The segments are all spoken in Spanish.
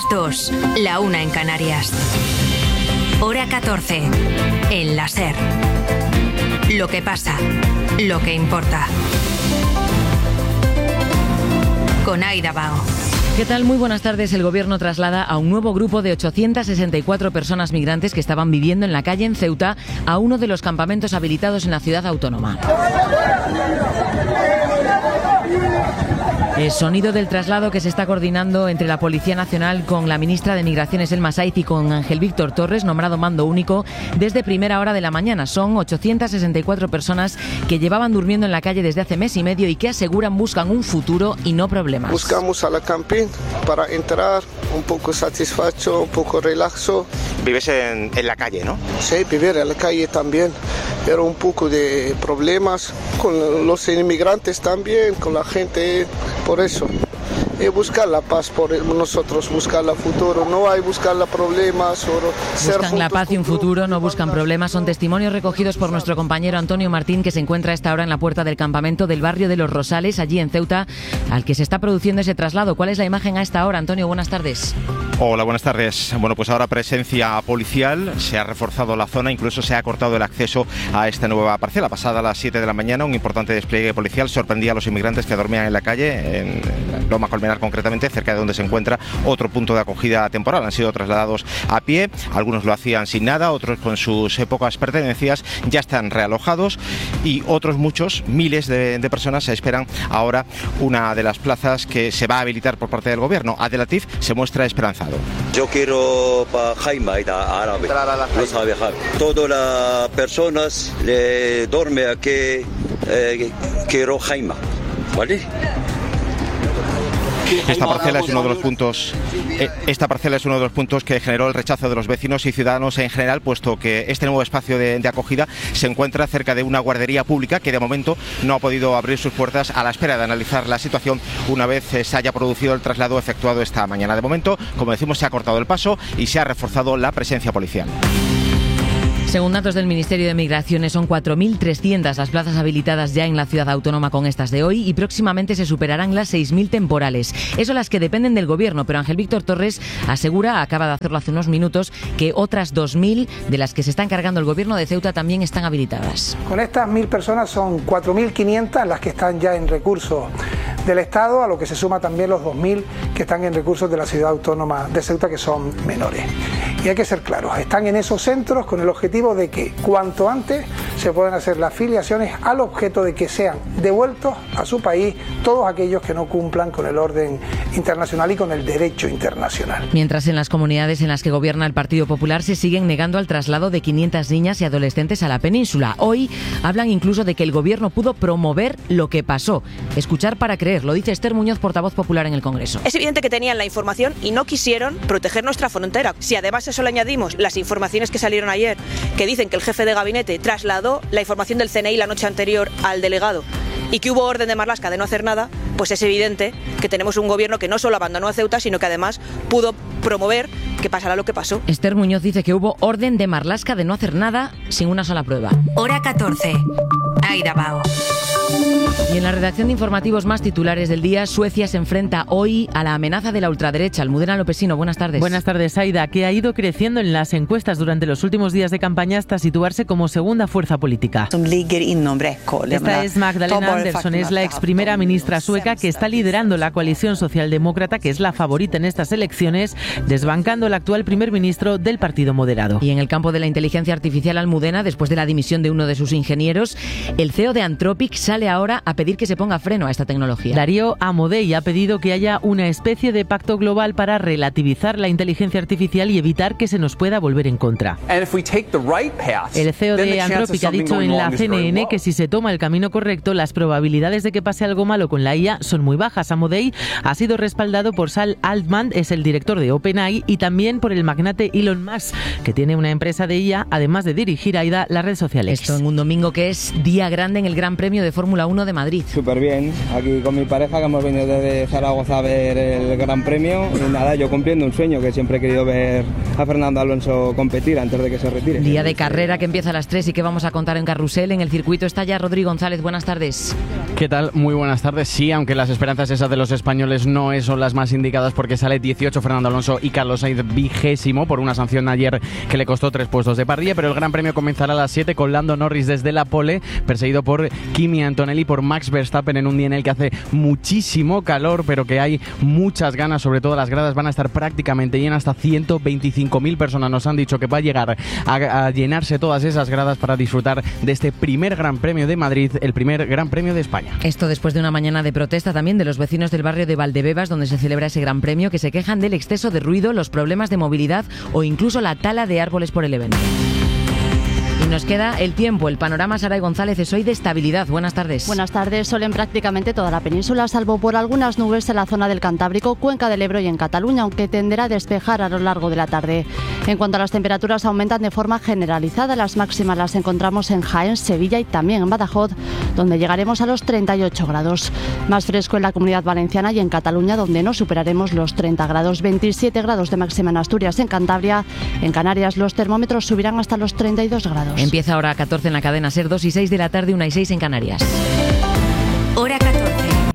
2, la 1 en Canarias. Hora 14, en la SER. Lo que pasa, lo que importa. Con Aida Bao. ¿Qué tal? Muy buenas tardes. El Gobierno traslada a un nuevo grupo de 864 personas migrantes que estaban viviendo en la calle en Ceuta a uno de los campamentos habilitados en la ciudad autónoma. El sonido del traslado que se está coordinando entre la Policía Nacional con la ministra de Migraciones, Elma Saiz, y con Ángel Víctor Torres, nombrado mando único desde primera hora de la mañana. Son 864 personas que llevaban durmiendo en la calle desde hace mes y medio y que aseguran buscan un futuro y no problemas. Buscamos a la camping para entrar un poco satisfecho, un poco relaxo. Vives en la calle, ¿no? Sí, vivir en la calle también. Pero un poco de problemas con los inmigrantes también, con la gente, por eso. Y buscar la paz por nosotros, buscar el futuro, no hay buscar los problemas. Solo buscan la paz y un futuro, no buscan problemas. Son testimonios recogidos por nuestro compañero Antonio Martín, que se encuentra a esta hora en la puerta del campamento del barrio de Los Rosales, allí en Ceuta, al que se está produciendo ese traslado. ¿Cuál es la imagen a esta hora, Antonio? Buenas tardes. Hola, buenas tardes. Bueno, pues ahora presencia policial, se ha reforzado la zona, incluso se ha cortado el acceso a esta nueva parcela. Pasada a las 7 de la mañana, un importante despliegue policial sorprendía a los inmigrantes que dormían en la calle, en Loma Colmenar concretamente, cerca de donde se encuentra otro punto de acogida temporal. Han sido trasladados a pie, algunos lo hacían sin nada, otros con sus pocas pertenencias, ya están realojados y otros muchos, miles de personas esperan ahora una de las plazas que se va a habilitar por parte del gobierno. Abdelatif se muestra esperanzado. Yo quiero para Jaime, árabe, no sabe viajar. Todas las personas duermen aquí, quiero Jaime, ¿vale? Esta parcela es uno de los puntos que generó el rechazo de los vecinos y ciudadanos en general, puesto que este nuevo espacio de acogida se encuentra cerca de una guardería pública que de momento no ha podido abrir sus puertas a la espera de analizar la situación una vez se haya producido el traslado efectuado esta mañana. De momento, como decimos, se ha cortado el paso y se ha reforzado la presencia policial. Según datos del Ministerio de Migraciones, son 4.300 las plazas habilitadas ya en la ciudad autónoma con estas de hoy y próximamente se superarán las 6.000 temporales. Eso las que dependen del Gobierno, pero Ángel Víctor Torres asegura, acaba de hacerlo hace unos minutos, que otras 2.000 de las que se está encargando el Gobierno de Ceuta también están habilitadas. Con estas 1.000 personas son 4.500 las que están ya en recursos del Estado, a lo que se suma también los 2.000 que están en recursos de la ciudad autónoma de Ceuta, que son menores. Y hay que ser claros, están en esos centros con el objetivo de que cuanto antes se puedan hacer las filiaciones al objeto de que sean devueltos a su país todos aquellos que no cumplan con el orden internacional y con el derecho internacional. Mientras en las comunidades en las que gobierna el Partido Popular se siguen negando al traslado de 500 niñas y adolescentes a la península. Hoy hablan incluso de que el Gobierno pudo promover lo que pasó. Escuchar para creer, lo dice Esther Muñoz, portavoz popular en el Congreso. Es evidente que tenían la información y no quisieron proteger nuestra frontera. Si además eso le añadimos las informaciones que salieron ayer, que dicen que el jefe de gabinete trasladó la información del CNI la noche anterior al delegado y que hubo orden de Marlaska de no hacer nada, pues es evidente que tenemos un gobierno que no solo abandonó a Ceuta, sino que además pudo promover que pasara lo que pasó. Esther Muñoz dice que hubo orden de Marlaska de no hacer nada sin una sola prueba. Hora 14, Aida Bao. Y en la redacción de informativos más titulares del día, Suecia se enfrenta hoy a la amenaza de la ultraderecha. Almudena Lopesino, buenas tardes. Buenas tardes, Aida, que ha ido creciendo en las encuestas durante los últimos días de campaña hasta situarse como segunda fuerza política. Esta es Magdalena Andersson, es la ex primera ministra sueca que está liderando la coalición socialdemócrata, que es la favorita en estas elecciones, desbancando al actual primer ministro del Partido Moderado. Y en el campo de la inteligencia artificial, Almudena, después de la dimisión de uno de sus ingenieros, el CEO de Anthropic sale ahora a pedir que se ponga freno a esta tecnología. Darío Amodei ha pedido que haya una especie de pacto global para relativizar la inteligencia artificial y evitar que se nos pueda volver en contra. El CEO de Anthropic ha dicho en la CNN que si se toma el camino correcto, las probabilidades de que pase algo malo con la IA son muy bajas. Amodei ha sido respaldado por Sam Altman, es el director de OpenAI, y también por el magnate Elon Musk, que tiene una empresa de IA, además de dirigir, Aida, la red social X. Esto en un domingo que es día grande en el Gran Premio de Fórmula 1 de Madrid. Súper bien, aquí con mi pareja que hemos venido desde Zaragoza a ver el Gran Premio y nada, yo cumpliendo un sueño que siempre he querido ver a Fernando Alonso competir antes de que se retire. Día de carrera que empieza a las 3 y que vamos a contar en Carrusel. En el circuito está ya Rodrigo González. Buenas tardes. ¿Qué tal? Muy buenas tardes. Sí, aunque las esperanzas esas de los españoles no son las más indicadas porque sale 18 Fernando Alonso y Carlos Sainz 20º por una sanción ayer que le costó 3 puestos de parrilla, pero el Gran Premio comenzará a las 7 con Lando Norris desde la pole, perseguido por Kimi Antonelli, por Max Verstappen en un día en el que hace muchísimo calor, pero que hay muchas ganas, sobre todo las gradas van a estar prácticamente llenas, hasta 125.000 personas nos han dicho que va a llegar a llenarse todas esas gradas para disfrutar de este primer Gran Premio de Madrid, el primer Gran Premio de España. Esto después de una mañana de protesta también de los vecinos del barrio de Valdebebas, donde se celebra ese Gran Premio, que se quejan del exceso de ruido, los problemas de movilidad o incluso la tala de árboles por el evento. Y nos queda el tiempo, el panorama. Saray González, es hoy de estabilidad. Buenas tardes. Buenas tardes. Sol en prácticamente toda la península, salvo por algunas nubes en la zona del Cantábrico, Cuenca del Ebro y en Cataluña, aunque tenderá a despejar a lo largo de la tarde. En cuanto a las temperaturas, aumentan de forma generalizada. Las máximas las encontramos en Jaén, Sevilla y también en Badajoz, donde llegaremos a los 38 grados. Más fresco en la Comunidad Valenciana y en Cataluña, donde no superaremos los 30 grados. 27 grados de máxima en Asturias, en Cantabria. En Canarias los termómetros subirán hasta los 32 grados. Empieza ahora 14 en la cadena SER, 2 y 6 de la tarde, 1 y 6 en Canarias. Hora 14.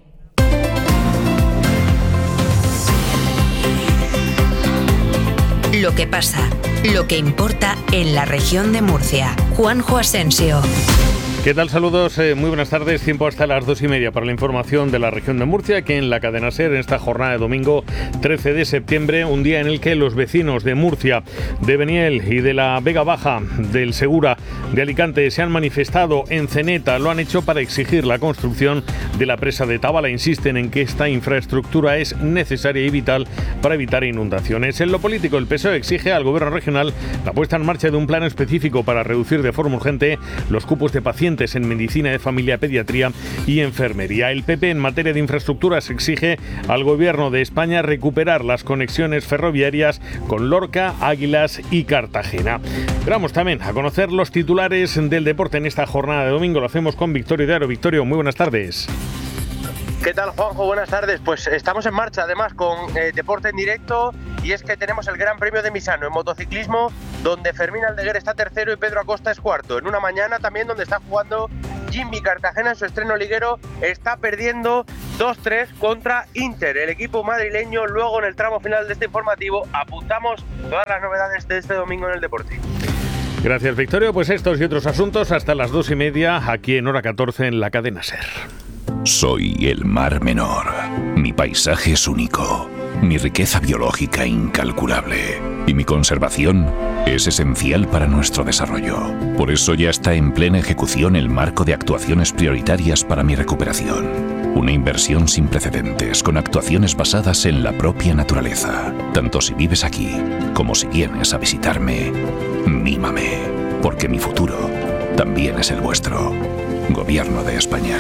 Lo que pasa, lo que importa en la región de Murcia. Juanjo Asensio. ¿Qué tal? Saludos, muy buenas tardes. Tiempo hasta las 2:30 para la información de la región de Murcia, aquí en la cadena SER, en esta jornada de domingo 13 de septiembre, un día en el que los vecinos de Murcia, de Beniel y de la Vega Baja, del Segura, de Alicante, se han manifestado en Ceneta. Lo han hecho para exigir la construcción de la presa de Tabala. Insisten en que esta infraestructura es necesaria y vital para evitar inundaciones. En lo político, el PSOE exige al gobierno regional la puesta en marcha de un plan específico para reducir de forma urgente los cupos de pacientes en medicina de familia, pediatría y enfermería. El PP, en materia de infraestructuras, exige al gobierno de España recuperar las conexiones ferroviarias con Lorca, Águilas y Cartagena. Pero vamos también a conocer los titulares del deporte en esta jornada de domingo. Lo hacemos con Victorio de Aro. Victorio, muy buenas tardes. ¿Qué tal, Juanjo? Buenas tardes. Pues estamos en marcha además con deporte en directo, y es que tenemos el Gran Premio de Misano en motociclismo, donde Fermín Aldeguer está tercero y Pedro Acosta es cuarto. En una mañana también donde está jugando Jimmy Cartagena en su estreno liguero, está perdiendo 2-3 contra Inter, el equipo madrileño. Luego en el tramo final de este informativo apuntamos todas las novedades de este domingo en el deporte. Gracias, Victorio. Pues estos y otros asuntos hasta las 2:30 aquí en Hora 14 en la cadena SER. Soy el Mar Menor. Mi paisaje es único, mi riqueza biológica incalculable y mi conservación es esencial para nuestro desarrollo. Por eso ya está en plena ejecución el marco de actuaciones prioritarias para mi recuperación. Una inversión sin precedentes, con actuaciones basadas en la propia naturaleza. Tanto si vives aquí como si vienes a visitarme, mímame, porque mi futuro también es el vuestro. Gobierno de España.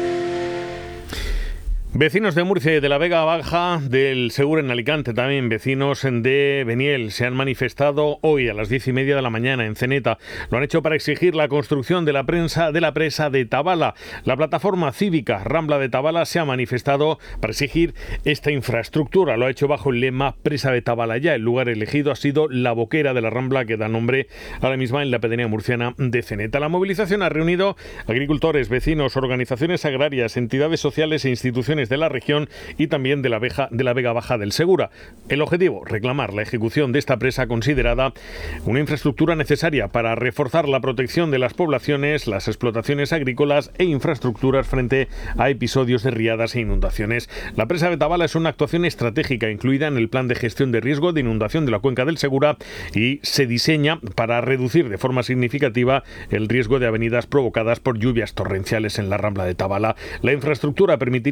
Vecinos de Murcia y de la Vega Baja, del Segura en Alicante, también vecinos de Beniel, se han manifestado hoy a las 10:30 de la mañana en Ceneta. Lo han hecho para exigir la construcción de la presa de Tabala. La plataforma cívica Rambla de Tabala se ha manifestado para exigir esta infraestructura. Lo ha hecho bajo el lema Presa de Tabala ya. El lugar elegido ha sido la boquera de la Rambla, que da nombre a la misma en la pedanía murciana de Ceneta. La movilización ha reunido agricultores, vecinos, organizaciones agrarias, entidades sociales e instituciones de la región y también de la Vega Baja del Segura. El objetivo, reclamar la ejecución de esta presa, considerada una infraestructura necesaria para reforzar la protección de las poblaciones, las explotaciones agrícolas e infraestructuras frente a episodios de riadas e inundaciones. La presa de Tabala es una actuación estratégica incluida en el plan de gestión de riesgo de inundación de la cuenca del Segura y se diseña para reducir de forma significativa el riesgo de avenidas provocadas por lluvias torrenciales en la Rambla de Tabala. La infraestructura permitiría laminar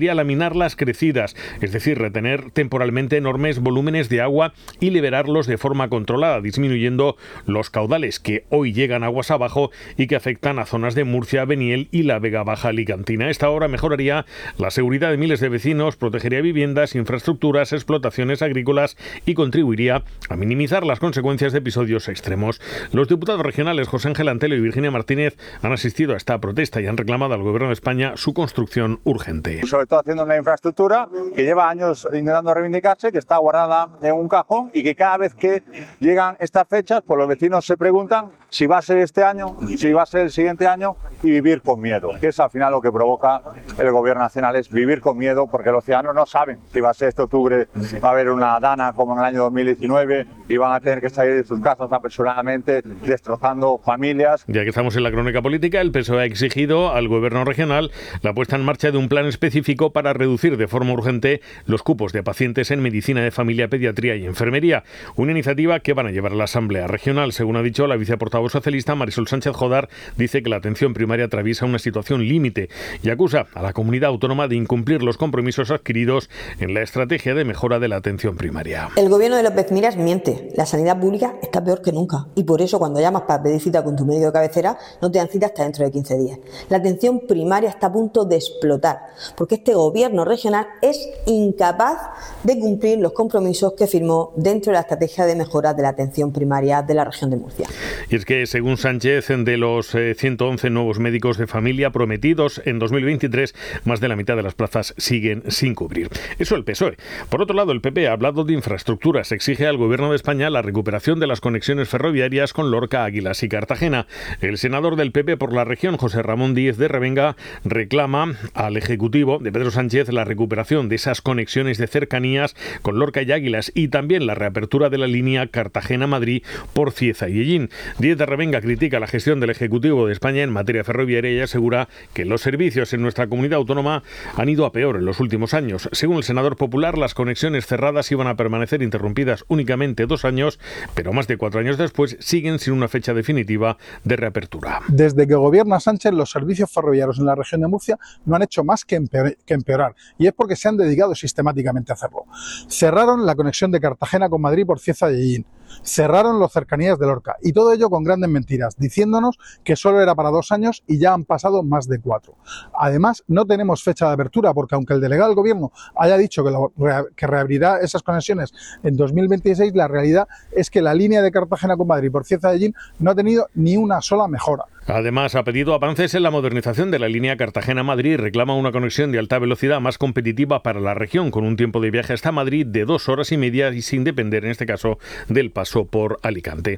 frenarlas crecidas, es decir, retener temporalmente enormes volúmenes de agua y liberarlos de forma controlada, disminuyendo los caudales que hoy llegan aguas abajo y que afectan a zonas de Murcia, Beniel y la Vega Baja alicantina. Esta obra mejoraría la seguridad de miles de vecinos, protegería viviendas, infraestructuras, explotaciones agrícolas y contribuiría a minimizar las consecuencias de episodios extremos. Los diputados regionales José Ángel Antelo y Virginia Martínez han asistido a esta protesta y han reclamado al Gobierno de España su construcción urgente. Sobre todo haciendo una infraestructura que lleva años intentando reivindicarse, que está guardada en un cajón y que cada vez que llegan estas fechas, pues los vecinos se preguntan si va a ser este año, si va a ser el siguiente año, y vivir con miedo, que es al final lo que provoca el Gobierno nacional, es vivir con miedo, porque los ciudadanos no saben si va a ser este octubre, va a haber una dana como en el año 2019 y van a tener que salir de sus casas apresuradamente, destrozando familias. Ya que estamos en la crónica política, el PSOE ha exigido al Gobierno regional la puesta en marcha de un plan específico para reducir de forma urgente los cupos de pacientes en medicina de familia, pediatría y enfermería, una iniciativa que van a llevar a la Asamblea Regional. Según ha dicho la viceportavoz socialista Marisol Sánchez Jodar, dice que la atención primaria atraviesa una situación límite y acusa a la comunidad autónoma de incumplir los compromisos adquiridos en la estrategia de mejora de la atención primaria. El gobierno de López Miras miente. La sanidad pública está peor que nunca y por eso cuando llamas para pedir cita con tu médico de cabecera no te dan cita hasta dentro de 15 días. La atención primaria está a punto de explotar porque este gobierno regional es incapaz de cumplir los compromisos que firmó dentro de la estrategia de mejora de la atención primaria de la región de Murcia. Y es que, según Sánchez, de los 111 nuevos médicos de familia prometidos en 2023, más de la mitad de las plazas siguen sin cubrir. Eso el PSOE. Por otro lado, el PP ha hablado de infraestructuras. Exige al Gobierno de España la recuperación de las conexiones ferroviarias con Lorca, Águilas y Cartagena. El senador del PP por la región, José Ramón Díez de Revenga, reclama al Ejecutivo de Pedro Sánchez la recuperación de esas conexiones de cercanías con Lorca y Águilas y también la reapertura de la línea Cartagena-Madrid por Cieza y Ellín. Díez de Revenga critica la gestión del Ejecutivo de España en materia ferroviaria y asegura que los servicios en nuestra comunidad autónoma han ido a peor en los últimos años. Según el senador popular, las conexiones cerradas iban a permanecer interrumpidas únicamente 2 años, pero más de 4 años después siguen sin una fecha definitiva de reapertura. Desde que gobierna Sánchez, los servicios ferroviarios en la región de Murcia no han hecho más que empeorar, y es porque se han dedicado sistemáticamente a hacerlo. Cerraron la conexión de Cartagena con Madrid por Cieza y Ellín, cerraron las cercanías de Lorca, y todo ello con grandes mentiras, diciéndonos que solo era para 2 años y ya han pasado más de 4. Además, no tenemos fecha de apertura, porque aunque el delegado del gobierno haya dicho que reabrirá esas conexiones en 2026, la realidad es que la línea de Cartagena con Madrid por Cieza y Ellín no ha tenido ni una sola mejora. Además, ha pedido avances en la modernización de la línea Cartagena-Madrid y reclama una conexión de alta velocidad más competitiva para la región, con un tiempo de viaje hasta Madrid de 2 horas y media y sin depender, en este caso, del paso por Alicante.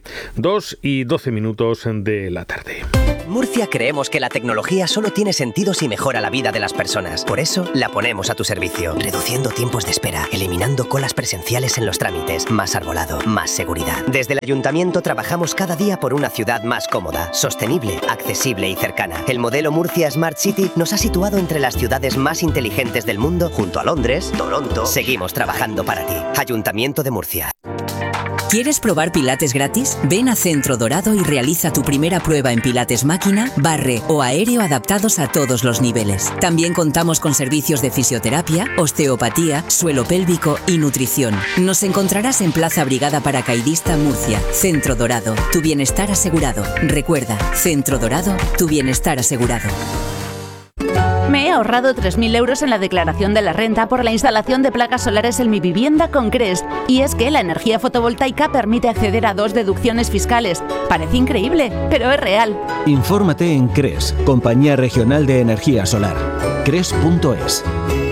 2:12 de la tarde. Murcia creemos que la tecnología solo tiene sentido si mejora la vida de las personas. Por eso la ponemos a tu servicio, reduciendo tiempos de espera, eliminando colas presenciales en los trámites, más arbolado, más seguridad. Desde el Ayuntamiento trabajamos cada día por una ciudad más cómoda, sostenible, accesible y cercana. El modelo Murcia Smart City nos ha situado entre las ciudades más inteligentes del mundo, junto a Londres, Toronto. Seguimos trabajando para ti. Ayuntamiento de Murcia. ¿Quieres probar Pilates gratis? Ven a Centro Dorado y realiza tu primera prueba en Pilates máquina, barre o aéreo adaptados a todos los niveles. También contamos con servicios de fisioterapia, osteopatía, suelo pélvico y nutrición. Nos encontrarás en Plaza Brigada Paracaidista Murcia. Centro Dorado, tu bienestar asegurado. Recuerda, Centro Dorado, tu bienestar asegurado. Me he ahorrado 3.000 euros en la declaración de la renta por la instalación de placas solares en mi vivienda con CRES. Y es que la energía fotovoltaica permite acceder a 2 deducciones fiscales. Parece increíble, pero es real. Infórmate en CRES, Compañía Regional de Energía Solar. CRES.es.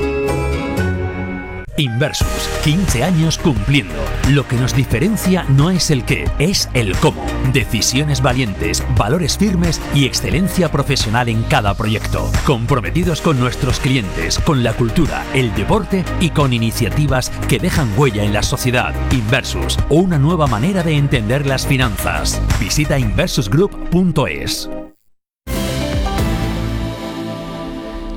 Inversus, 15 años cumpliendo. Lo que nos diferencia no es el qué, es el cómo. Decisiones valientes, valores firmes y excelencia profesional en cada proyecto. Comprometidos con nuestros clientes, con la cultura, el deporte y con iniciativas que dejan huella en la sociedad. Inversus, una nueva manera de entender las finanzas. Visita inversusgroup.es.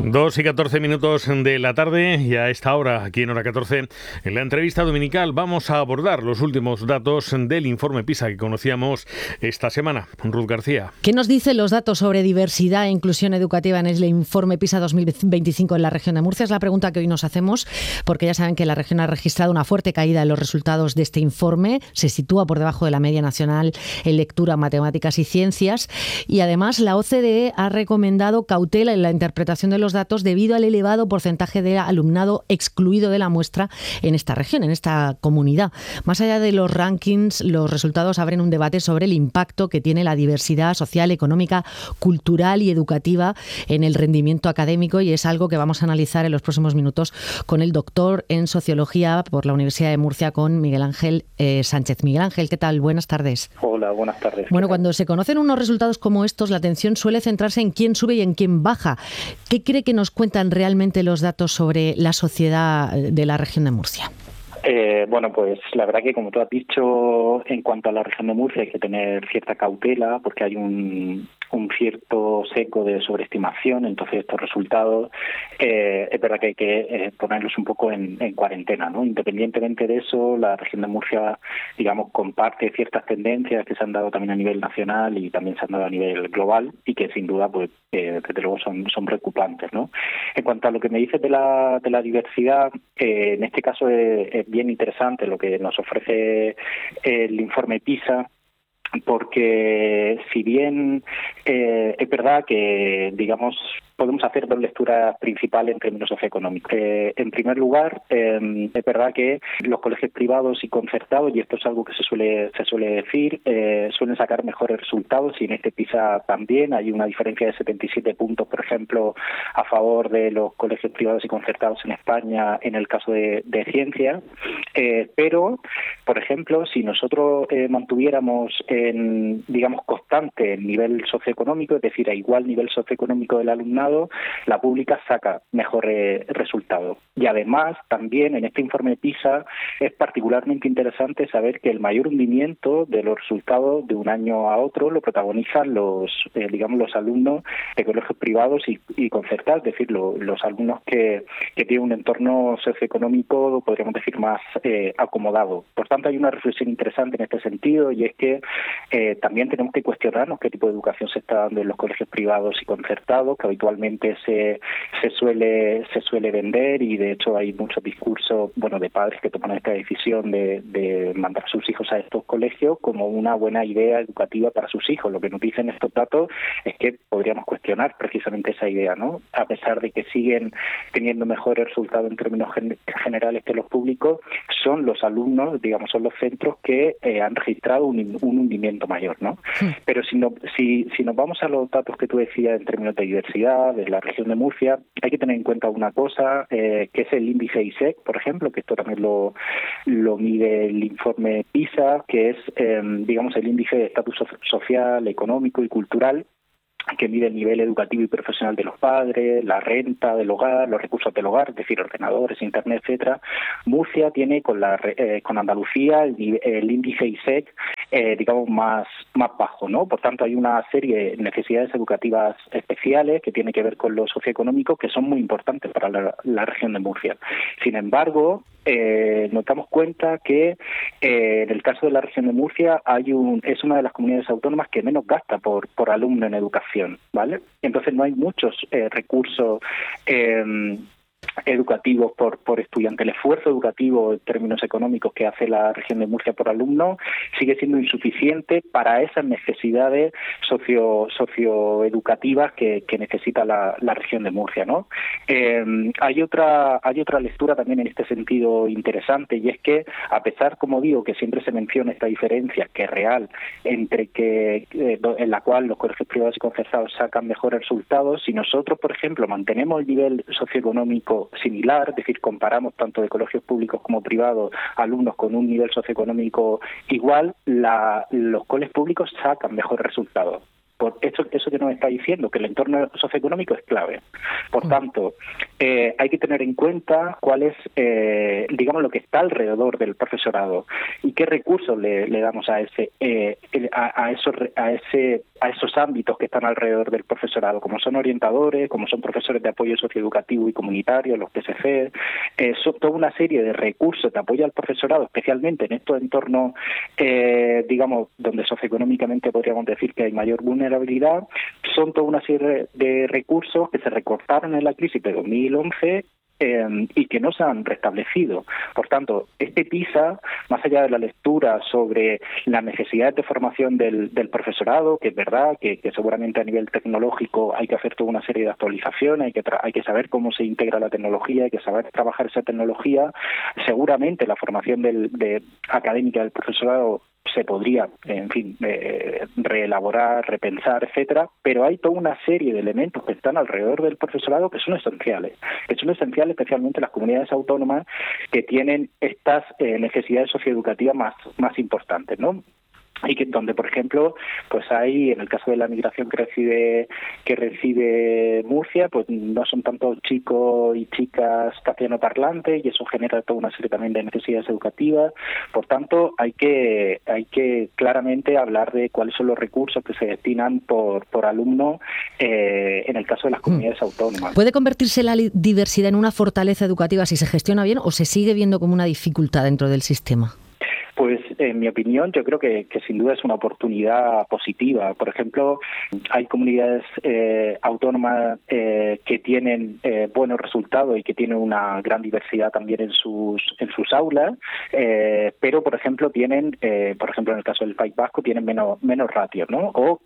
2:14 de la tarde, y a esta hora, aquí en Hora 14, en la entrevista dominical vamos a abordar los últimos datos del informe PISA que conocíamos esta semana. Ruth García. ¿Qué nos dicen los datos sobre diversidad e inclusión educativa en el informe PISA 2025 en la región de Murcia? Es la pregunta que hoy nos hacemos, porque ya saben que la región ha registrado una fuerte caída en los resultados de este informe. Se sitúa por debajo de la media nacional en lectura, matemáticas y ciencias. Y además la OCDE ha recomendado cautela en la interpretación de los datos debido al elevado porcentaje de alumnado excluido de la muestra en esta región, en esta comunidad. Más allá de los rankings, los resultados abren un debate sobre el impacto que tiene la diversidad social, económica, cultural y educativa en el rendimiento académico, y es algo que vamos a analizar en los próximos minutos con el doctor en Sociología por la Universidad de Murcia, con Miguel Ángel Sánchez. Miguel Ángel, ¿qué tal? Buenas tardes. Hola, buenas tardes. Bueno, cuando se conocen unos resultados como estos, la atención suele centrarse en quién sube y en quién baja. ¿Qué cree que nos cuentan realmente los datos sobre la sociedad de la región de Murcia? Bueno, pues la verdad que, como tú has dicho, en cuanto a la región de Murcia hay que tener cierta cautela porque hay un cierto seco de sobreestimación. Entonces estos resultados es verdad que hay que ponerlos un poco en cuarentena, ¿no? Independientemente de eso, la región de Murcia, digamos, comparte ciertas tendencias que se han dado también a nivel nacional y también se han dado a nivel global, y que sin duda, pues desde luego son preocupantes, ¿no? En cuanto a lo que me dices de la diversidad, en este caso es bien interesante lo que nos ofrece el informe PISA, porque si bien es verdad que, digamos, podemos hacer dos lecturas principales en términos socioeconómicos. En primer lugar, es verdad que los colegios privados y concertados, y esto es algo que se suele decir, suelen sacar mejores resultados, y en este PISA también hay una diferencia de 77 puntos, por ejemplo, a favor de los colegios privados y concertados en España en el caso de ciencia. Pero, por ejemplo, si nosotros mantuviéramos digamos, constante el nivel socioeconómico, es decir, a igual nivel socioeconómico del alumnado, la pública saca mejores resultados. Y además, también en este informe PISA es particularmente interesante saber que el mayor hundimiento de los resultados de un año a otro lo protagonizan los alumnos de colegios privados y concertados, es decir, los alumnos que tienen un entorno socioeconómico, podríamos decir, más acomodado. Por tanto, hay una reflexión interesante en este sentido, y es que también tenemos que cuestionarnos qué tipo de educación se está dando en los colegios privados y concertados, que habitualmente se suele vender, y de hecho hay muchos discursos de padres que toman esta decisión de mandar a sus hijos a estos colegios como una buena idea educativa para sus hijos. Lo que nos dicen estos datos es que podríamos cuestionar precisamente esa idea, ¿no? A pesar de que siguen teniendo mejores resultados en términos generales que los públicos, son los alumnos, digamos, son los centros que han registrado un hundimiento mayor, ¿no? Pero si nos vamos a los datos que tú decías en términos de diversidad de la región de Murcia, hay que tener en cuenta una cosa, que es el índice ISEC, por ejemplo, que esto también lo mide el informe PISA, que es, digamos, el índice de estatus social, económico y cultural, que mide el nivel educativo y profesional de los padres, la renta del hogar, los recursos del hogar, es decir, ordenadores, internet, etcétera. Murcia tiene con Andalucía el índice ISEC, digamos, más bajo, ¿no? Por tanto, hay una serie de necesidades educativas especiales que tienen que ver con lo socioeconómico, que son muy importantes para la región de Murcia. Sin embargo, nos damos cuenta que en el caso de la región de Murcia es una de las comunidades autónomas que menos gasta por alumno en educación, ¿vale? Entonces no hay muchos recursos educativos por estudiante. El esfuerzo educativo en términos económicos que hace la región de Murcia por alumno sigue siendo insuficiente para esas necesidades socioeducativas que necesita la región de Murcia, ¿no? Hay otra lectura también en este sentido interesante, y es que, a pesar, como digo, que siempre se menciona esta diferencia que es real entre en la cual los colegios privados y concertados sacan mejores resultados, si nosotros, por ejemplo, mantenemos el nivel socioeconómico similar, es decir, comparamos tanto de colegios públicos como privados alumnos con un nivel socioeconómico igual, los colegios públicos sacan mejores resultados. por eso que nos está diciendo, que el entorno socioeconómico es clave. Por tanto, hay que tener en cuenta cuál es, digamos, lo que está alrededor del profesorado y qué recursos le damos a esos ámbitos que están alrededor del profesorado, como son orientadores, como son profesores de apoyo socioeducativo y comunitario, los PSC, son toda una serie de recursos de apoyo al profesorado, especialmente en estos entornos, digamos, donde socioeconómicamente podríamos decir que hay mayor vulnerabilidad. Son toda una serie de recursos que se recortaron en la crisis de 2011 y que no se han restablecido. Por tanto, este PISA, más allá de la lectura sobre las necesidades de formación del profesorado, que es verdad que seguramente a nivel tecnológico hay que hacer toda una serie de actualizaciones, hay que saber cómo se integra la tecnología, hay que saber trabajar esa tecnología, seguramente la formación académica del profesorado se podría, en fin, reelaborar, repensar, etcétera, pero hay toda una serie de elementos que están alrededor del profesorado que son esenciales especialmente las comunidades autónomas que tienen estas necesidades socioeducativas más importantes, ¿no? Y que donde, por ejemplo, pues hay, en el caso de la migración que recibe Murcia, pues no son tantos chicos y chicas castellanoparlantes, y eso genera toda una serie también de necesidades educativas. Por tanto, hay que claramente hablar de cuáles son los recursos que se destinan por alumno en el caso de las comunidades autónomas. ¿Puede convertirse la diversidad en una fortaleza educativa si se gestiona bien o se sigue viendo como una dificultad dentro del sistema? Pues, en mi opinión, yo creo que sin duda es una oportunidad positiva. Por ejemplo, hay comunidades autónomas que tienen buenos resultados y que tienen una gran diversidad también en sus aulas, pero, por ejemplo, tienen, en el caso del País Vasco, tienen menos ratios, ¿no? O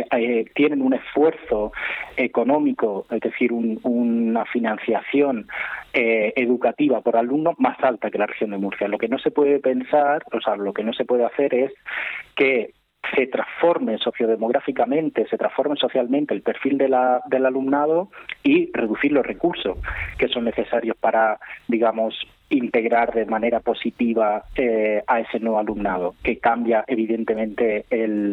tienen un esfuerzo económico, es decir, una financiación educativa por alumno más alta que la región de Murcia. Lo que no se puede pensar, lo que no se puede hacer es que se transforme sociodemográficamente, se transforme socialmente el perfil del alumnado y reducir los recursos que son necesarios para, digamos, integrar de manera positiva a ese nuevo alumnado, que cambia evidentemente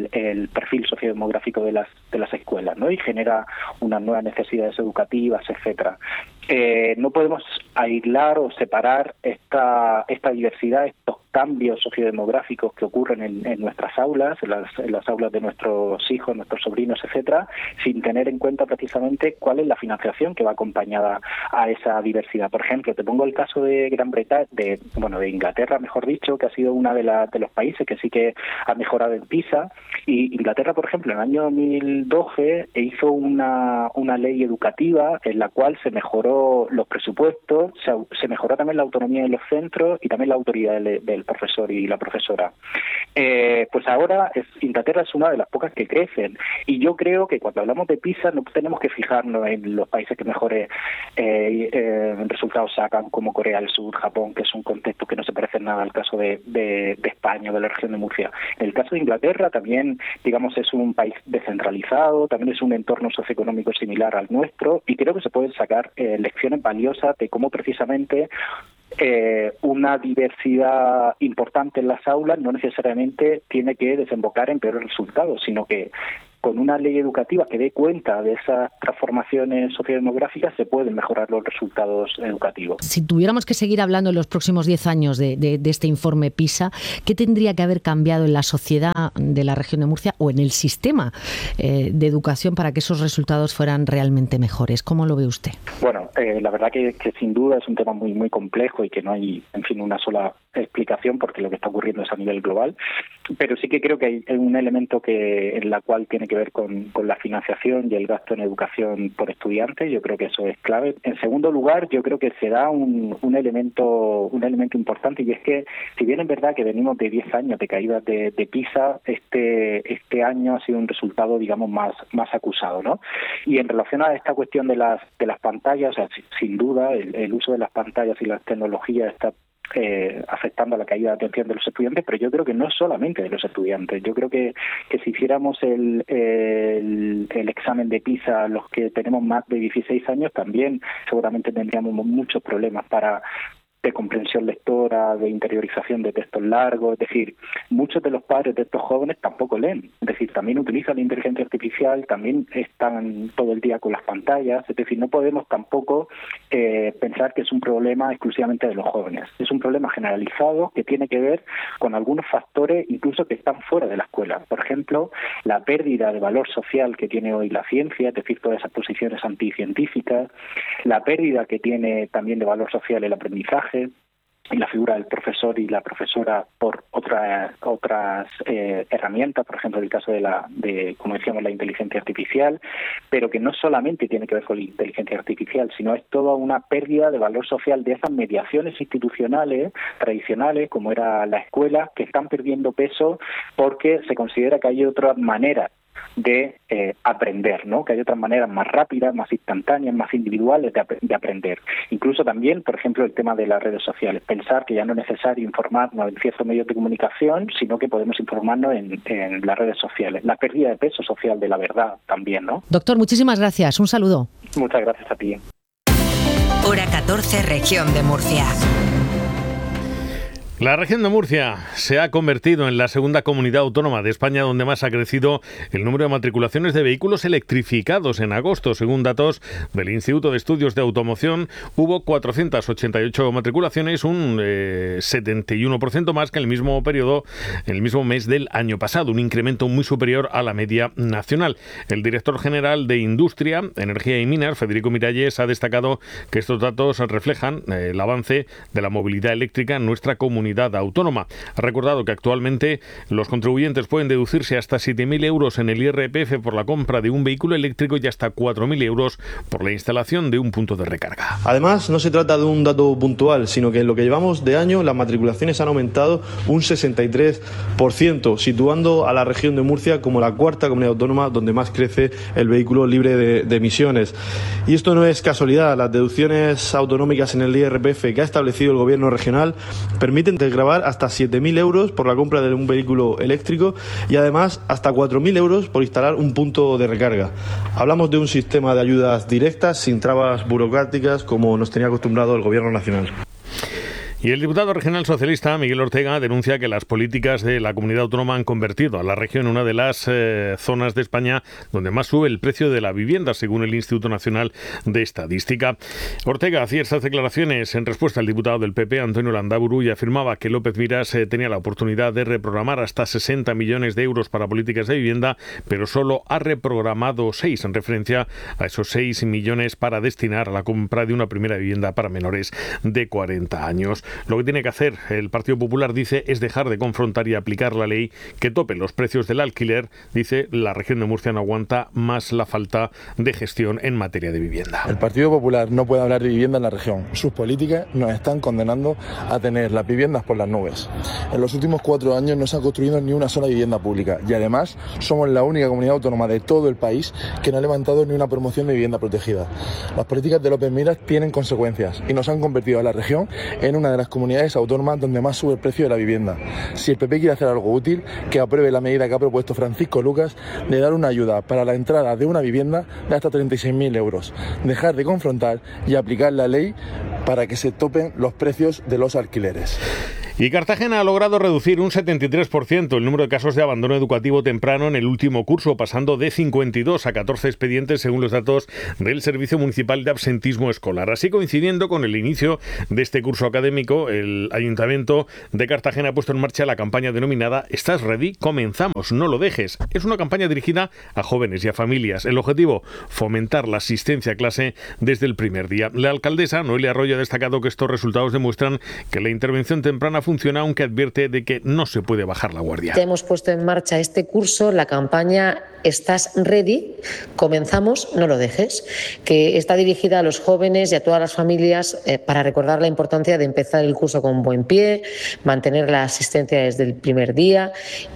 el perfil sociodemográfico de las escuelas, ¿no? Y genera unas nuevas necesidades educativas, etcétera. No podemos aislar o separar esta diversidad, estos cambios sociodemográficos que ocurren en nuestras aulas, en las aulas de nuestros hijos, nuestros sobrinos, etcétera, sin tener en cuenta precisamente cuál es la financiación que va acompañada a esa diversidad. Por ejemplo, te pongo el caso de Gran Bretaña, de Inglaterra, mejor dicho, que ha sido uno de los países que sí que ha mejorado en PISA. Y Inglaterra, por ejemplo, en el año 2012 hizo una ley educativa en la cual se mejoró los presupuestos, se mejoró también la autonomía de los centros y también la autoridad del profesor y la profesora. Pues ahora Inglaterra es una de las pocas que crecen, y yo creo que cuando hablamos de PISA no tenemos que fijarnos en los países que mejores resultados sacan, como Corea del Sur, Japón, que es un contexto que no se parece nada al caso de España o de la región de Murcia. En el caso de Inglaterra también, digamos, es un país descentralizado, también es un entorno socioeconómico similar al nuestro, y creo que se pueden sacar lecciones valiosas de cómo precisamente una diversidad importante en las aulas no necesariamente tiene que desembocar en peores resultados, sino que con una ley educativa que dé cuenta de esas transformaciones sociodemográficas se pueden mejorar los resultados educativos. Si tuviéramos que seguir hablando en los próximos 10 años de este informe PISA, ¿qué tendría que haber cambiado en la sociedad de la región de Murcia o en el sistema de educación para que esos resultados fueran realmente mejores? ¿Cómo lo ve usted? Bueno, la verdad que sin duda es un tema muy, muy complejo y que no hay, en fin, una sola explicación, porque lo que está ocurriendo es a nivel global, pero sí que creo que hay un elemento en la cual tiene que ver con la financiación y el gasto en educación por estudiante. Yo creo que eso es clave. En segundo lugar, yo creo que se da un elemento importante, y es que, si bien es verdad que venimos de 10 años de caídas de PISA, este año ha sido un resultado, digamos, más acusado, ¿no? Y en relación a esta cuestión de las pantallas, o sea, sin duda el uso de las pantallas y las tecnologías está afectando a la caída de atención de los estudiantes, pero yo creo que no solamente de los estudiantes. Yo creo que si hiciéramos el examen de PISA, los que tenemos más de 16 años, también seguramente tendríamos muchos problemas para de comprensión lectora, de interiorización de textos largos. Es decir, muchos de los padres de estos jóvenes tampoco leen. Es decir, también utilizan la inteligencia artificial, también están todo el día con las pantallas. Es decir, no podemos tampoco pensar que es un problema exclusivamente de los jóvenes. Es un problema generalizado que tiene que ver con algunos factores incluso que están fuera de la escuela. Por ejemplo, la pérdida de valor social que tiene hoy la ciencia, es decir, todas esas posiciones anticientíficas, la pérdida que tiene también de valor social el aprendizaje, y la figura del profesor y la profesora por otras herramientas, por ejemplo, el caso de, como decíamos, la inteligencia artificial, pero que no solamente tiene que ver con la inteligencia artificial, sino es toda una pérdida de valor social de esas mediaciones institucionales tradicionales, como era la escuela, que están perdiendo peso porque se considera que hay otras maneras de aprender, ¿no? Que hay otras maneras más rápidas, más instantáneas, más individuales de aprender. Incluso también, por ejemplo, el tema de las redes sociales. Pensar que ya no es necesario informarnos en ciertos medios de comunicación, sino que podemos informarnos en las redes sociales. La pérdida de peso social de la verdad también, ¿no? Doctor, muchísimas gracias. Un saludo. Muchas gracias a ti. Hora 14, Región de Murcia. La región de Murcia se ha convertido en la segunda comunidad autónoma de España donde más ha crecido el número de matriculaciones de vehículos electrificados en agosto. Según datos del Instituto de Estudios de Automoción, hubo 488 matriculaciones, un 71% más que en el mismo periodo, en el mismo mes del año pasado, un incremento muy superior a la media nacional. El director general de Industria, Energía y Minas, Federico Miralles, ha destacado que estos datos reflejan el avance de la movilidad eléctrica en nuestra comunidad autónoma. Ha recordado que actualmente los contribuyentes pueden deducirse hasta 7.000 euros en el IRPF por la compra de un vehículo eléctrico y hasta 4.000 euros por la instalación de un punto de recarga. Además, no se trata de un dato puntual, sino que en lo que llevamos de año las matriculaciones han aumentado un 63%, situando a la región de Murcia como la cuarta comunidad autónoma donde más crece el vehículo libre de emisiones. Y esto no es casualidad. Las deducciones autonómicas en el IRPF que ha establecido el gobierno regional permiten gravar hasta 7.000 euros por la compra de un vehículo eléctrico y además hasta 4.000 euros por instalar un punto de recarga. Hablamos de un sistema de ayudas directas sin trabas burocráticas como nos tenía acostumbrado el gobierno nacional. Y el diputado regional socialista Miguel Ortega denuncia que las políticas de la comunidad autónoma han convertido a la región en una de las zonas de España donde más sube el precio de la vivienda, según el Instituto Nacional de Estadística. Ortega hacía estas declaraciones en respuesta al diputado del PP, Antonio Landaburu, y afirmaba que López Miras tenía la oportunidad de reprogramar hasta 60 millones de euros para políticas de vivienda, pero solo ha reprogramado 6, en referencia a esos 6 millones para destinar a la compra de una primera vivienda para menores de 40 años. Lo que tiene que hacer el Partido Popular, dice, es dejar de confrontar y aplicar la ley que tope los precios del alquiler. Dice, la región de Murcia no aguanta más la falta de gestión en materia de vivienda. El Partido Popular no puede hablar de vivienda en la región. Sus políticas nos están condenando a tener las viviendas por las nubes. En los últimos 4 años no se ha construido ni una sola vivienda pública y además somos la única comunidad autónoma de todo el país que no ha levantado ni una promoción de vivienda protegida. Las políticas de López Miras tienen consecuencias y nos han convertido a la región en una de las comunidades autónomas donde más sube el precio de la vivienda. Si el PP quiere hacer algo útil, que apruebe la medida que ha propuesto Francisco Lucas de dar una ayuda para la entrada de una vivienda de hasta 36.000 euros. Dejar de confrontar y aplicar la ley para que se topen los precios de los alquileres. Y Cartagena ha logrado reducir un 73% el número de casos de abandono educativo temprano en el último curso, pasando de 52 a 14 expedientes según los datos del Servicio Municipal de Absentismo Escolar. Así, coincidiendo con el inicio de este curso académico, el Ayuntamiento de Cartagena ha puesto en marcha la campaña denominada ¿Estás ready? Comenzamos, no lo dejes. Es una campaña dirigida a jóvenes y a familias. El objetivo, fomentar la asistencia a clase desde el primer día. La alcaldesa Noelia Arroyo ha destacado que estos resultados demuestran que la intervención temprana funciona, aunque advierte de que no se puede bajar la guardia. Ya hemos puesto en marcha este curso, la campaña ¿Estás ready? Comenzamos, no lo dejes, que está dirigida a los jóvenes y a todas las familias para recordar la importancia de empezar el curso con buen pie, mantener la asistencia desde el primer día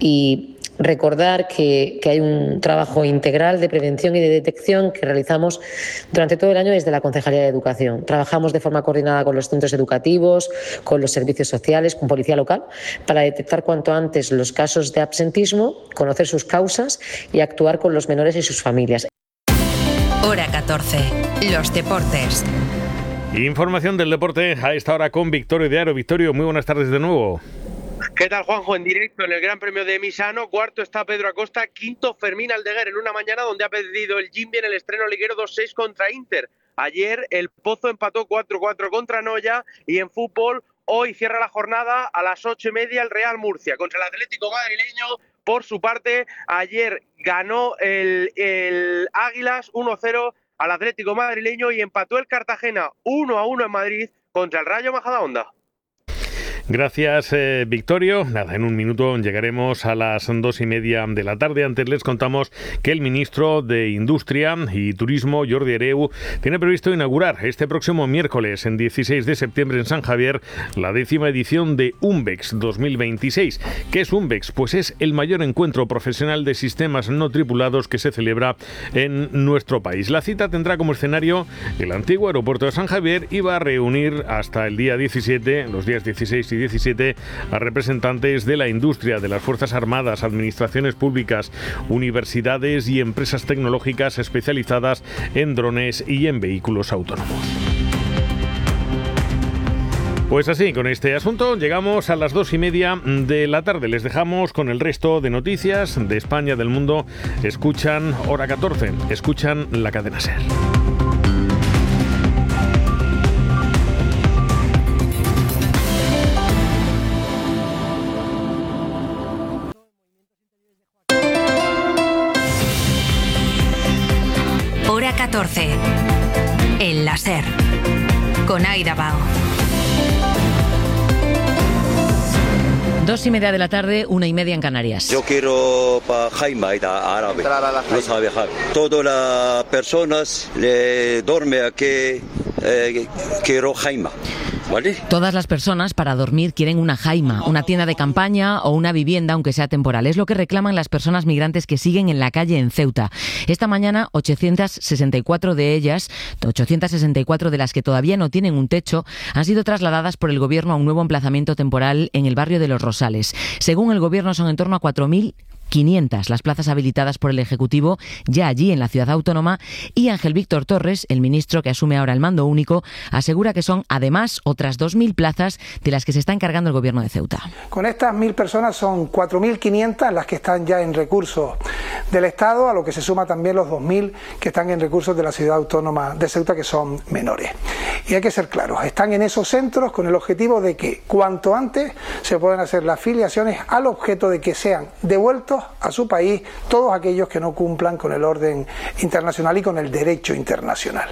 y recordar que hay un trabajo integral de prevención y de detección que realizamos durante todo el año desde la Concejalía de Educación. Trabajamos de forma coordinada con los centros educativos, con los servicios sociales, con policía local, para detectar cuanto antes los casos de absentismo, conocer sus causas y actuar con los menores y sus familias. Hora 14. Los deportes. Información del deporte a esta hora con Victorio de Aro. Victorio, muy buenas tardes de nuevo. ¿Qué tal, Juanjo? En directo en el Gran Premio de Misano. Cuarto está Pedro Acosta, quinto Fermín Aldeguer, en una mañana donde ha perdido el Jimby en el estreno liguero 2-6 contra Inter. Ayer el Pozo empató 4-4 contra Noya, y en fútbol hoy cierra la jornada a las 8:30 el Real Murcia contra el Atlético madrileño. Por su parte, ayer ganó el Águilas 1-0 al Atlético madrileño y empató el Cartagena 1-1 en Madrid contra el Rayo Majadahonda. Gracias, Victorio. Nada, en un minuto llegaremos a las 2:30 de la tarde. Antes les contamos que el ministro de Industria y Turismo, Jordi Hereu, tiene previsto inaugurar este próximo miércoles, en 16 de septiembre, en San Javier, la 10ª edición de UNBEX 2026. ¿Qué es UNBEX? Pues es el mayor encuentro profesional de sistemas no tripulados que se celebra en nuestro país. La cita tendrá como escenario el antiguo aeropuerto de San Javier y va a reunir hasta el día 17, los días 16 y 17, a representantes de la industria, de las Fuerzas Armadas, administraciones públicas, universidades y empresas tecnológicas especializadas en drones y en vehículos autónomos. Pues así, con este asunto llegamos a las 2:30 de la tarde. Les dejamos con el resto de noticias de España, del mundo. Escuchan Hora 14, escuchan la cadena SER. Hora 14, en la SER, con Aida Bao. 2:30 de la tarde, 1:30 en Canarias. Yo quiero para Jaime, árabe, no sabe viajar. Todas las personas le duermen aquí, quiero Jaime. ¿Vale? Todas las personas para dormir quieren una jaima, una tienda de campaña o una vivienda, aunque sea temporal. Es lo que reclaman las personas migrantes que siguen en la calle en Ceuta. Esta mañana 864 de ellas, 864 de las que todavía no tienen un techo, han sido trasladadas por el gobierno a un nuevo emplazamiento temporal en el barrio de Los Rosales. Según el gobierno, son en torno a 4.500 las plazas habilitadas por el Ejecutivo ya allí en la ciudad autónoma, y Ángel Víctor Torres, el ministro que asume ahora el mando único, asegura que son además otras 2.000 plazas de las que se está encargando el gobierno de Ceuta. Con estas 1.000 personas son 4.500 las que están ya en recursos del Estado, a lo que se suma también los 2.000 que están en recursos de la ciudad autónoma de Ceuta, que son menores. Y hay que ser claros, están en esos centros con el objetivo de que cuanto antes se puedan hacer las filiaciones, al objeto de que sean devueltos a su país todos aquellos que no cumplan con el orden internacional y con el derecho internacional.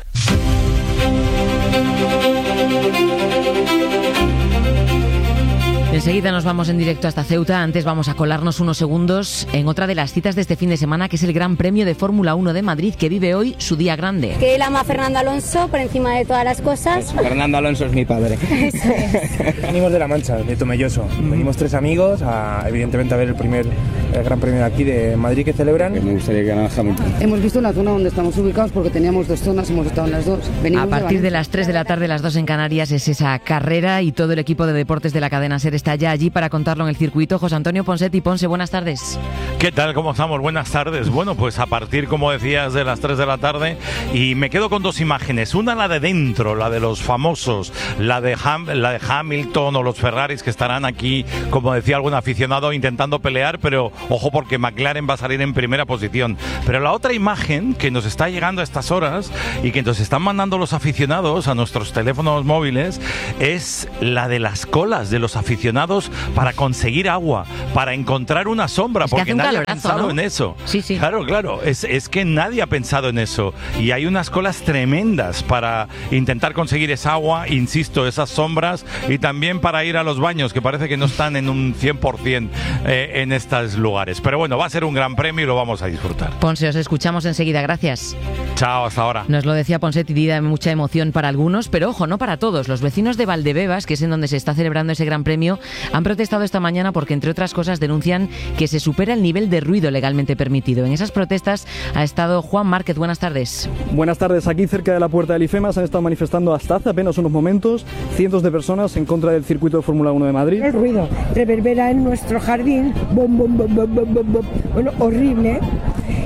Enseguida nos vamos en directo hasta Ceuta. Antes vamos a colarnos unos segundos en otra de las citas de este fin de semana, que es el Gran Premio de Fórmula 1 de Madrid, que vive hoy su día grande. Que él ama a Fernando Alonso por encima de todas las cosas. Pues Fernando Alonso es mi padre. Eso es. Venimos de La Mancha, de Tomelloso. Venimos 3 amigos, evidentemente a ver el primer Gran Premio de aquí de Madrid que celebran. Me gustaría que ganara Hamilton. Hemos visto la zona donde estamos ubicados porque teníamos 2 zonas, hemos estado en las 2. A partir de las 3 de la tarde, las 2 en Canarias, es esa carrera, y todo el equipo de deportes de la cadena SER está ya allí para contarlo en el circuito. José Antonio Ponsetti. Ponce, buenas tardes. ¿Qué tal? ¿Cómo estamos? Buenas tardes. Bueno, pues a partir, como decías, de las 3 de la tarde, y me quedo con 2 imágenes. Una, la de dentro, la de los famosos, la de Hamilton o los Ferraris, que estarán aquí, como decía algún aficionado, intentando pelear, pero ojo, porque McLaren va a salir en primera posición. Pero la otra imagen que nos está llegando a estas horas y que nos están mandando los aficionados a nuestros teléfonos móviles es la de las colas de los aficionados para conseguir agua, para encontrar una sombra, es porque nadie ha pensado, ¿no?, en eso. Sí, sí. Claro, es que nadie ha pensado en eso, y hay unas colas tremendas para intentar conseguir esa agua, insisto, esas sombras, y también para ir a los baños, que parece que no están en un 100% en estos lugares. Pero bueno, va a ser un gran premio y lo vamos a disfrutar. Ponce, os escuchamos enseguida, gracias. Chao, hasta ahora. Nos lo decía Ponsetti, de mucha emoción para algunos, pero ojo, no para todos. Los vecinos de Valdebebas, que es en donde se está celebrando ese gran premio, han protestado esta mañana porque, entre otras cosas, denuncian que se supera el nivel de ruido legalmente permitido. En esas protestas ha estado Juan Márquez. Buenas tardes. Buenas tardes. Aquí cerca de la puerta del IFEMA se han estado manifestando hasta hace apenas unos momentos cientos de personas en contra del circuito de Fórmula 1 de Madrid. El ruido reverbera en nuestro jardín, bom, bom, bom, bom, bom, bom, bom. Bueno, horrible.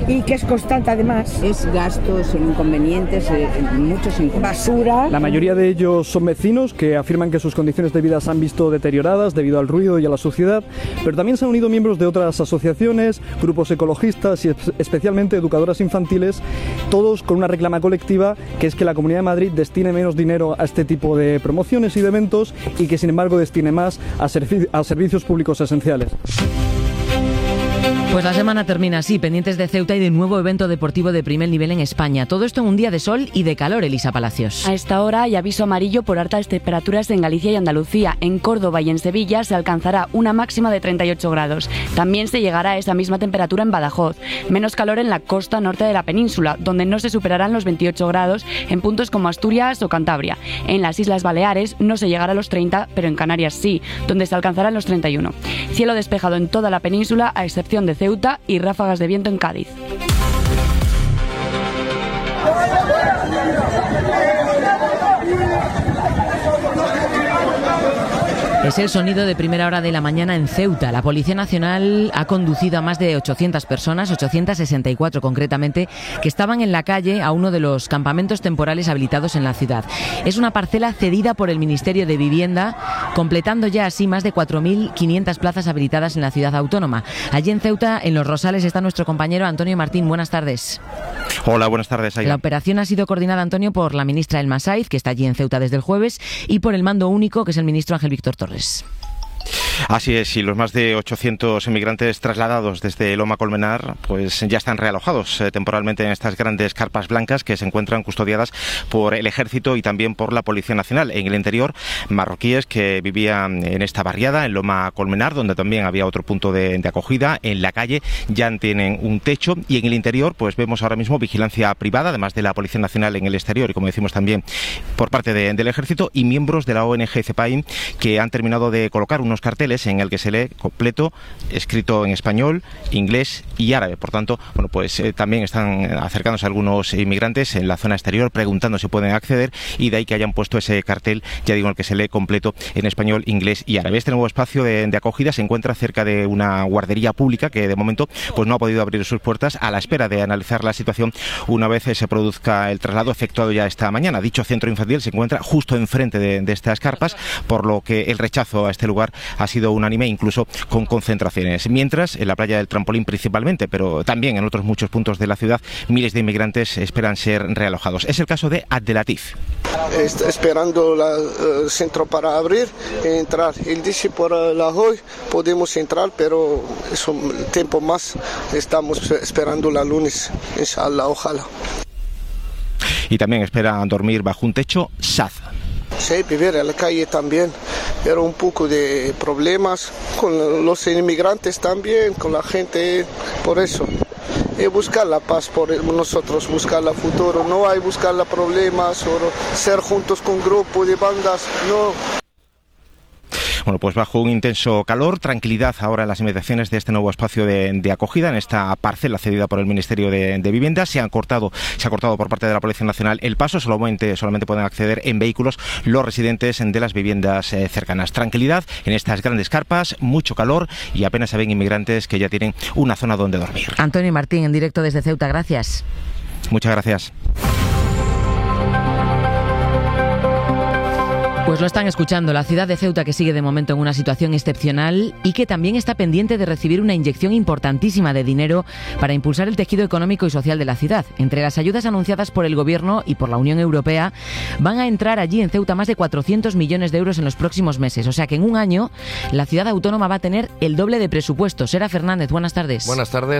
y que es constante además. Es gastos, son inconvenientes, muchos inconvenientes. Basura. La mayoría de ellos son vecinos que afirman que sus condiciones de vida se han visto deterioradas debido al ruido y a la suciedad, pero también se han unido miembros de otras asociaciones, grupos ecologistas y especialmente educadoras infantiles, todos con una reclama colectiva, que es que la Comunidad de Madrid destine menos dinero a este tipo de promociones y de eventos y que sin embargo destine más a servicios públicos esenciales. Pues la semana termina así, pendientes de Ceuta y de un nuevo evento deportivo de primer nivel en España. Todo esto en un día de sol y de calor, Elisa Palacios. A esta hora hay aviso amarillo por altas temperaturas en Galicia y Andalucía. En Córdoba y en Sevilla se alcanzará una máxima de 38 grados. También se llegará a esa misma temperatura en Badajoz. Menos calor en la costa norte de la península, donde no se superarán los 28 grados en puntos como Asturias o Cantabria. En las Islas Baleares no se llegará a los 30, pero en Canarias sí, donde se alcanzarán los 31. Cielo despejado en toda la península, a excepción de Ceuta, y ráfagas de viento en Cádiz. Es el sonido de primera hora de la mañana en Ceuta. La Policía Nacional ha conducido a más de 800 personas, 864 concretamente, que estaban en la calle a uno de los campamentos temporales habilitados en la ciudad. Es una parcela cedida por el Ministerio de Vivienda, completando ya así más de 4.500 plazas habilitadas en la ciudad autónoma. Allí en Ceuta, en Los Rosales, está nuestro compañero Antonio Martín. Buenas tardes. Hola, buenas tardes. La operación ha sido coordinada, Antonio, por la ministra Elma Saiz, que está allí en Ceuta desde el jueves, y por el mando único, que es el ministro Ángel Víctor Torres. Así es, y los más de 800 inmigrantes trasladados desde Loma Colmenar pues ya están realojados temporalmente en estas grandes carpas blancas que se encuentran custodiadas por el Ejército y también por la Policía Nacional. En el interior, marroquíes que vivían en esta barriada, en Loma Colmenar, donde también había otro punto de acogida, en la calle ya tienen un techo, y en el interior pues vemos ahora mismo vigilancia privada, además de la Policía Nacional en el exterior y, como decimos, también por parte del Ejército y miembros de la ONG CEPAIN, que han terminado de colocar unos carteles en el que se lee completo, escrito en español, inglés y árabe. Por tanto, bueno, pues también están acercándose algunos inmigrantes en la zona exterior preguntando si pueden acceder, y de ahí que hayan puesto ese cartel, ya digo, en el que se lee completo en español, inglés y árabe. Este nuevo espacio de acogida se encuentra cerca de una guardería pública que de momento pues no ha podido abrir sus puertas, a la espera de analizar la situación una vez se produzca el traslado efectuado ya esta mañana. Dicho centro infantil se encuentra justo enfrente de estas carpas, por lo que el rechazo a este lugar ha sido unánime, incluso con concentraciones. Mientras, en la playa del Trampolín principalmente, pero también en otros muchos puntos de la ciudad, miles de inmigrantes esperan ser realojados. Es el caso de Abdelatif. Está esperando el centro para abrir y entrar. Él dice por la hoy podemos entrar, pero es un tiempo más. Estamos esperando la lunes, inshallah, ojalá. Y también esperan dormir bajo un techo Sad. Sí, vivir en la calle también, pero un poco de problemas con los inmigrantes también, con la gente, por eso. Y buscar la paz por nosotros, buscar el futuro, no hay buscar los problemas o ser juntos con grupos de bandas, no. Bueno, pues bajo un intenso calor, tranquilidad ahora en las inmediaciones de este nuevo espacio de acogida, en esta parcela cedida por el Ministerio de Vivienda. Se ha cortado por parte de la Policía Nacional el paso, solamente pueden acceder en vehículos los residentes de las viviendas cercanas. Tranquilidad en estas grandes carpas, mucho calor y apenas se ven inmigrantes que ya tienen una zona donde dormir. Antonio Martín, en directo desde Ceuta, gracias. Muchas gracias. Pues lo están escuchando, la ciudad de Ceuta, que sigue de momento en una situación excepcional y que también está pendiente de recibir una inyección importantísima de dinero para impulsar el tejido económico y social de la ciudad. Entre las ayudas anunciadas por el Gobierno y por la Unión Europea, van a entrar allí en Ceuta más de 400 millones de euros en los próximos meses. O sea que en un año la ciudad autónoma va a tener el doble de presupuesto. Sera Fernández, buenas tardes. Buenas tardes.